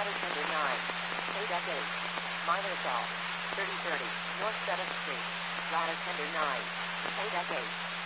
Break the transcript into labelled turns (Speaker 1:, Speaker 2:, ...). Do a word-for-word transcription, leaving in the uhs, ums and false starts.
Speaker 1: Ladder Tender nine. K Deck eight. Minor Assault. thirty thirty. North seventh Street. Ladder Tender nine. K Deck eight.